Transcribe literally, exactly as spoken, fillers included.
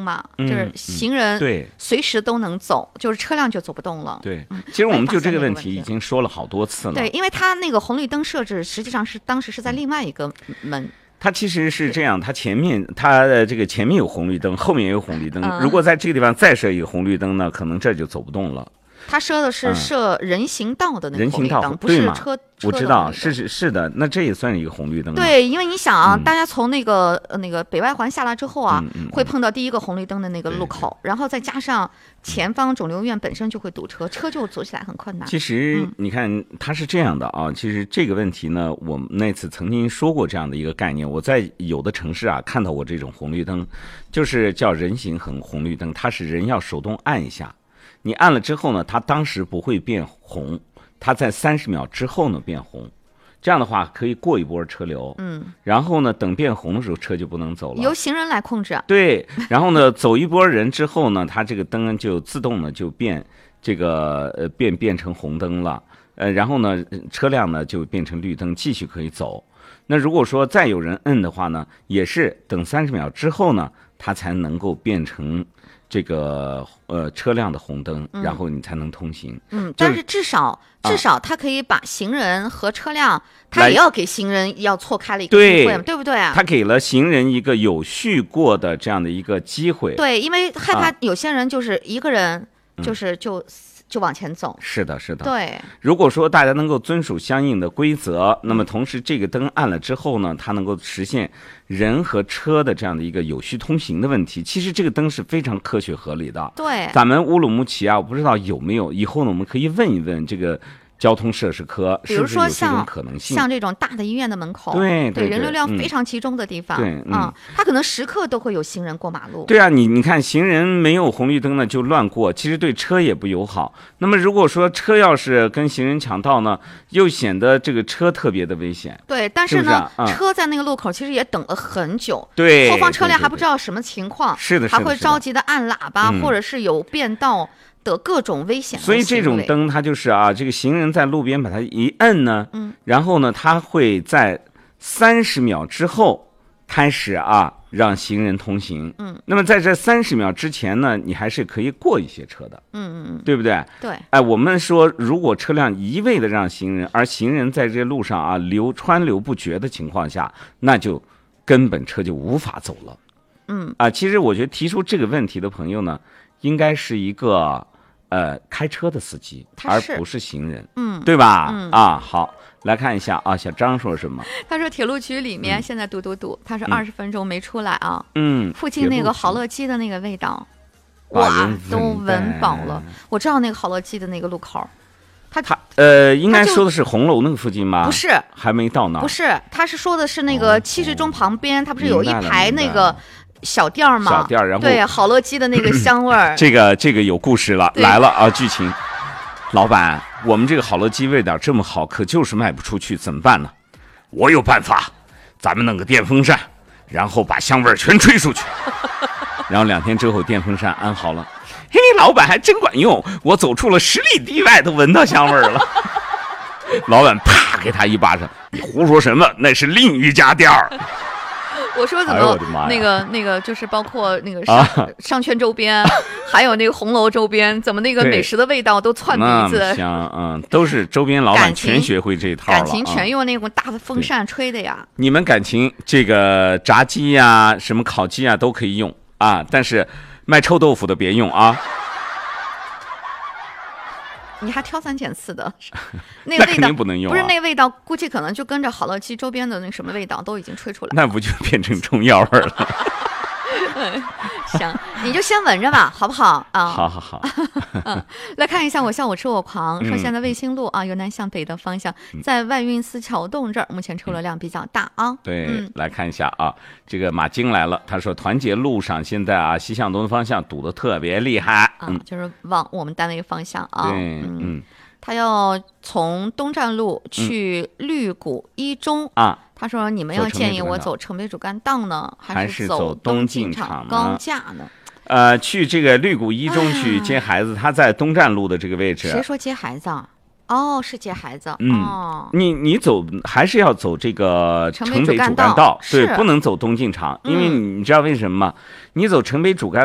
嘛，嗯、就是行人对随时都能走，嗯、就是车辆就走不动了。 对，其实我们就这个问题已经说了好多次了。 对，因为它那个红绿灯设置实际上是当时是在另外一个门。嗯它其实是这样，它前面它的这个前面有红绿灯，后面也有红绿灯。嗯、如果在这个地方再设一个红绿灯呢，可能这就走不动了。 他设的是设人行道的那个红绿灯， 嗯、 不是车。 我知道，是是是的，那这也算一个红绿灯。 对，因为你想啊，嗯、大家从那个呃那个北外环下来之后啊，嗯嗯、会碰到第一个红绿灯的那个路口，然后再加上前方肿瘤院本身就会堵车，车就走起来很困难。 其实你看，它是这样的啊，其实这个问题呢，我们那次曾经说过这样的一个概念。我在有的城市啊看到过这种红绿灯，就是叫人行横红绿灯，它是人要手动按一下。你按了之后呢，它当时不会变红，它在三十秒之后呢变红，这样的话可以过一波车流。嗯，然后呢，等变红的时候车就不能走了， 由行人来控制。 对，然后呢，走一波人之后呢，它这个灯就自动呢就变这个呃变变成红灯了，呃，然后呢车辆呢就变成绿灯，继续可以走。那如果说再有人摁的话呢，也是等三十秒之后呢，它才能够变成。这个呃车辆的红灯，然后你才能通行。 嗯，但是至少至少它可以把行人和车辆，它也要给行人要错开了一个机会，对不对啊？ 它给了行人一个有序过的这样的一个机会。 对，因为害怕有些人就是一个人，就是就。就往前走， 是的，是的。 对， 如果说大家能够遵守相应的规则，那么同时这个灯按了之后呢，它能够实现人和车的这样的一个有序通行的问题。其实这个灯是非常科学合理的。 对， 咱们乌鲁木齐啊，我不知道有没有，以后呢我们可以问一问这个。交通设施科比如说像可能性像这种大的医院的门口， 对对, 对, 对人流量非常集中的地方， 对啊、嗯，它可能时刻都会有行人过马路。 对啊，你你看行人没有红绿灯呢就乱过，其实对车也不友好。那么如果说车要是跟行人抢道呢，又显得这个车特别的危险。 对，但是呢， 是是啊、 车在那个路口其实也等了很久， 对， 后方车辆还不知道什么情况， 是的， 还会着急的按喇叭， 嗯、 或者是有变道。的各种危险， 所以这种灯它就是啊，这个行人在路边把它一摁呢， 嗯， 然后呢，它会在三十秒之后开始啊让行人通行， 嗯， 那么在这三十秒之前呢，你还是可以过一些车的， 嗯嗯嗯， 对不对？ 对， 哎，我们说如果车辆一味的让行人，而行人在这路上啊流川流不绝的情况下，那就根本车就无法走了， 嗯啊，其实我觉得提出这个问题的朋友呢，应该是一个。呃，开车的司机，而不是行人， 嗯， 对吧？ 嗯啊，好，来看一下啊，小张说什么？ 他说铁路局里面现在堵堵堵，他说二十分钟没出来啊。 嗯， 附近那个好乐鸡的那个味道，哇，都闻饱了。我知道那个好乐鸡的那个路口，他他呃，应该说的是红楼那个附近吗？ 不是， 还没到那儿。 不是，他是说的是那个七十中旁边，他不是有一排那个。小店吗？ 小店，然后对好乐鸡的那个香味儿， 这个这个有故事了，来了啊！剧情，老板，我们这个好乐鸡味道这么好，可就是卖不出去，怎么办呢？我有办法，咱们弄个电风扇，然后把香味儿全吹出去。然后两天之后，电风扇安好了，嘿，老板还真管用，我走出了十里地外都闻到香味儿了。老板啪给他一巴掌，你胡说什么？那是另一家店儿。 我说怎么、哎、那个那个就是包括那个商、啊、商圈周边，还有那个红楼周边，怎么那个美食的味道都窜鼻子？ 香，嗯，都是周边老板全学会这一套了， 感情全用那种大的风扇吹的呀。 你们感情这个炸鸡呀、什么烤鸡啊都可以用啊，但是卖臭豆腐的别用啊。 你还挑三拣四的，那个味道那肯定不能用、啊， 不是那个味道，估计可能就跟着好乐鸡周边的那什么味道都已经吹出来了， 那不就变成中药味了？ 行，你就先闻着吧，好不好啊？ 好好好。 嗯，来看一下我笑我吃我狂，说现在卫星路啊，由南向北的方向，在外运寺桥洞这儿，目前车流量比较大啊。 对， 嗯、 来看一下啊，这个马京来了，他说团结路上现在啊西向东方向堵得特别厉害， 嗯，就是往我们单位方向啊。 对，嗯。嗯他要从东站路去绿谷一中、 嗯、啊， 他说你们要建议我走城北主干道呢， 还是走东进场高架呢？ 呃，去这个绿谷一中去接孩子，哎、他在东站路的这个位置。 谁说接孩子啊？哦，是接孩子。 嗯、 哦， 你你走还是要走这个城北主干道， 道，对，不能走东进场，因为你知道为什么吗？ 嗯、 你走城北主干